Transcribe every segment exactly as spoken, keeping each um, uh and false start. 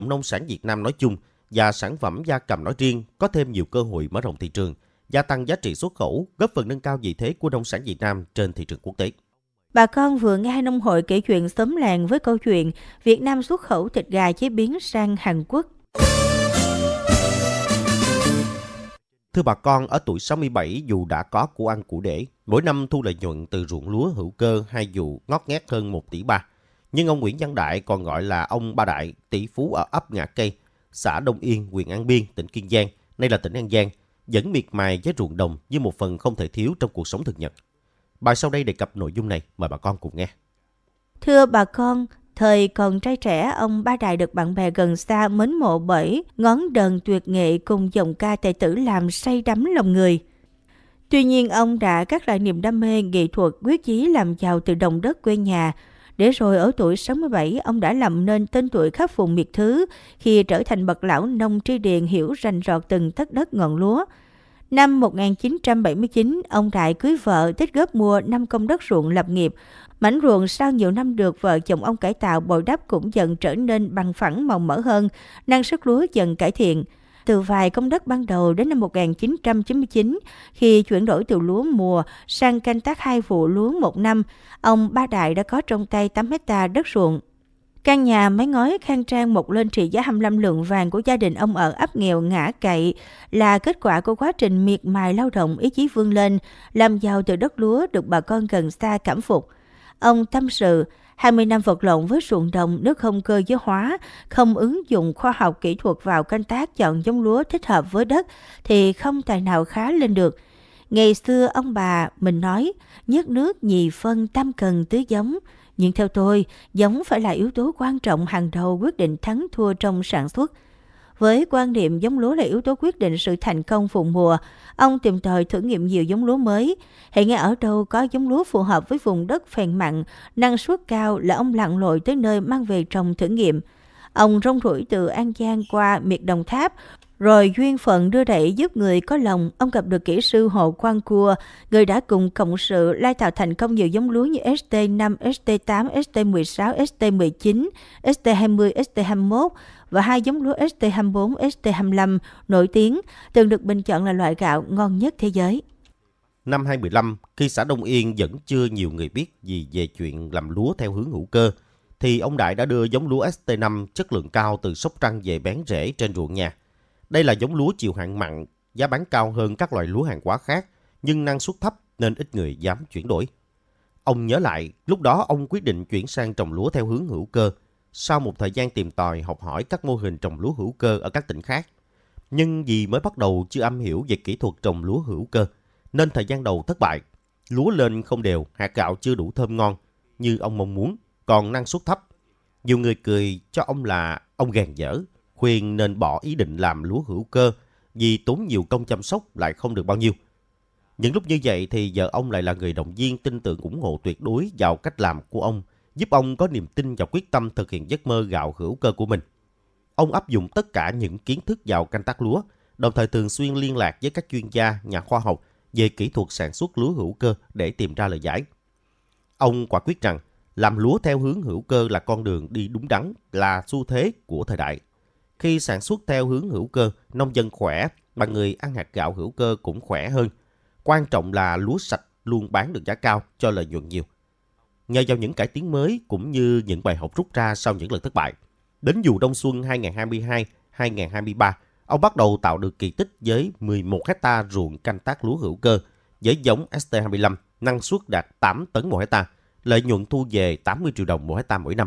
nông sản Việt Nam nói chung và sản phẩm gia cầm nói riêng có thêm nhiều cơ hội mở rộng thị trường, gia tăng giá trị xuất khẩu, góp phần nâng cao vị thế của nông sản Việt Nam trên thị trường quốc tế. Bà con vừa nghe nông hội kể chuyện xóm làng với câu chuyện Việt Nam xuất khẩu thịt gà chế biến sang Hàn Quốc. Thưa bà con, ở tuổi sáu mươi bảy dù đã có của ăn của để, mỗi năm thu lợi nhuận từ ruộng lúa hữu cơ hai vụ ngót nghét hơn một tỷ ba. Nhưng ông Nguyễn Văn Đại, còn gọi là ông Ba Đại, tỷ phú ở ấp Ngã Cây, xã Đông Yên, huyện An Biên, tỉnh Kiên Giang, nay là tỉnh An Giang, vẫn miệt mài với ruộng đồng như một phần không thể thiếu trong cuộc sống thường nhật. Bài sau đây đề cập nội dung này, mời bà con cùng nghe. Thưa bà con, thời còn trai trẻ, ông Ba Đại được bạn bè gần xa mến mộ bởi ngón đờn tuyệt nghệ cùng giọng ca tài tử làm say đắm lòng người. Tuy nhiên, ông đã gác lại niềm đam mê nghệ thuật, quyết chí làm giàu từ đồng đất quê nhà. Để rồi ở tuổi sáu mươi bảy, ông đã làm nên tên tuổi khắp vùng miệt thứ khi trở thành bậc lão nông tri điền hiểu rành rọt từng tấc đất ngọn lúa. Năm một nghìn chín trăm bảy mươi chín, ông Đại cưới vợ, tích góp mua năm công đất ruộng lập nghiệp. Mảnh ruộng sau nhiều năm được vợ chồng ông cải tạo bồi đắp cũng dần trở nên bằng phẳng màu mỡ hơn, năng suất lúa dần cải thiện. Từ vài công đất ban đầu đến năm một nghìn chín trăm chín mươi chín, khi chuyển đổi từ lúa mùa sang canh tác hai vụ lúa một năm, ông Ba Đại đã có trong tay tám héc ta đất ruộng. Căn nhà mái ngói khang trang mọc lên trị giá hai mươi lăm lượng vàng của gia đình ông ở ấp nghèo Ngã Cậy là kết quả của quá trình miệt mài lao động, ý chí vươn lên, làm giàu từ đất lúa được bà con gần xa cảm phục. Ông tâm sự, hai mươi năm vật lộn với ruộng đồng, nước không cơ giới hóa, không ứng dụng khoa học kỹ thuật vào canh tác chọn giống lúa thích hợp với đất thì không tài nào khá lên được. Ngày xưa ông bà mình nói, nhất nước nhì phân tam cần tưới giống. Nhưng theo tôi, giống phải là yếu tố quan trọng hàng đầu quyết định thắng thua trong sản xuất. Với quan niệm giống lúa là yếu tố quyết định sự thành công vụ mùa, ông tìm tòi thử nghiệm nhiều giống lúa mới. Hãy nghe ở đâu có giống lúa phù hợp với vùng đất phèn mặn, năng suất cao là ông lặn lội tới nơi mang về trồng thử nghiệm. Ông rong ruổi từ An Giang qua miệt Đồng Tháp, rồi duyên phận đưa đẩy giúp người có lòng, ông gặp được kỹ sư Hồ Quang Cua, người đã cùng cộng sự lai tạo thành công nhiều giống lúa như ét tê năm, ét tê tám, ét tê mười sáu, ét tê mười chín, ét tê hai mươi, ét tê hai mươi mốt và hai giống lúa ét tê hai mươi bốn, ét tê hai mươi lăm nổi tiếng, từng được bình chọn là loại gạo ngon nhất thế giới. Năm hai nghìn không trăm mười lăm, khi xã Đông Yên vẫn chưa nhiều người biết gì về chuyện làm lúa theo hướng hữu cơ, thì ông Đại đã đưa giống lúa ét tê năm chất lượng cao từ Sóc Trăng về bén rễ trên ruộng nhà. Đây là giống lúa chịu hạn mặn, giá bán cao hơn các loại lúa hàng hóa khác, nhưng năng suất thấp nên ít người dám chuyển đổi. Ông nhớ lại, lúc đó ông quyết định chuyển sang trồng lúa theo hướng hữu cơ, sau một thời gian tìm tòi học hỏi các mô hình trồng lúa hữu cơ ở các tỉnh khác. Nhưng vì mới bắt đầu chưa am hiểu về kỹ thuật trồng lúa hữu cơ, nên thời gian đầu thất bại. Lúa lên không đều, hạt gạo chưa đủ thơm ngon như ông mong muốn, còn năng suất thấp. Nhiều người cười cho ông là ông gàn dở, khuyên nên bỏ ý định làm lúa hữu cơ vì tốn nhiều công chăm sóc lại không được bao nhiêu. Những lúc như vậy thì vợ ông lại là người động viên tin tưởng ủng hộ tuyệt đối vào cách làm của ông, giúp ông có niềm tin và quyết tâm thực hiện giấc mơ gạo hữu cơ của mình. Ông áp dụng tất cả những kiến thức vào canh tác lúa, đồng thời thường xuyên liên lạc với các chuyên gia, nhà khoa học về kỹ thuật sản xuất lúa hữu cơ để tìm ra lời giải. Ông quả quyết rằng làm lúa theo hướng hữu cơ là con đường đi đúng đắn, là xu thế của thời đại. Khi sản xuất theo hướng hữu cơ, nông dân khỏe, mà người ăn hạt gạo hữu cơ cũng khỏe hơn. Quan trọng là lúa sạch luôn bán được giá cao cho lợi nhuận nhiều. Nhờ vào những cải tiến mới cũng như những bài học rút ra sau những lần thất bại, đến vụ đông xuân hai nghìn không trăm hai mươi hai hai nghìn không trăm hai mươi ba, ông bắt đầu tạo được kỳ tích với mười một héc ta ruộng canh tác lúa hữu cơ với giống ét tê hai mươi lăm, năng suất đạt tám tấn một héc ta, lợi nhuận thu về tám mươi triệu đồng một héc ta mỗi năm.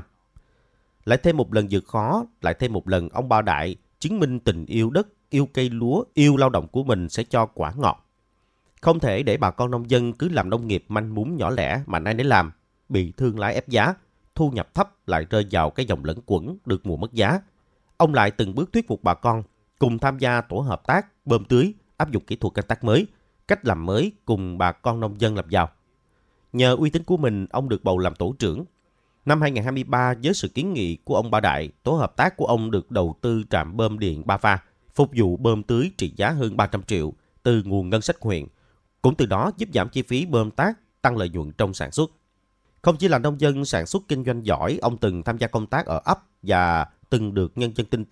Lại thêm một lần vượt khó, lại thêm một lần ông Ba Đại chứng minh tình yêu đất, yêu cây lúa, yêu lao động của mình sẽ cho quả ngọt. Không thể để bà con nông dân cứ làm nông nghiệp manh mún nhỏ lẻ mà nay nấy làm, bị thương lái ép giá, thu nhập thấp lại rơi vào cái dòng lẫn quẩn được mùa mất giá. Ông lại từng bước thuyết phục bà con cùng tham gia tổ hợp tác, bơm tưới, áp dụng kỹ thuật canh tác mới, cách làm mới cùng bà con nông dân làm giàu. Nhờ uy tín của mình, ông được bầu làm tổ trưởng. Năm hai nghìn không trăm hai mươi ba, với sự kiến nghị của ông Ba Đại, tổ hợp tác của ông được đầu tư trạm bơm điện ba pha, phục vụ bơm tưới trị giá hơn ba trăm triệu từ nguồn ngân sách huyện. Cũng từ đó giúp giảm chi phí bơm tác, tăng lợi nhuận trong sản xuất. Không chỉ là nông dân sản xuất kinh doanh giỏi, ông từng tham gia công tác ở ấp và từng được nhân dân tin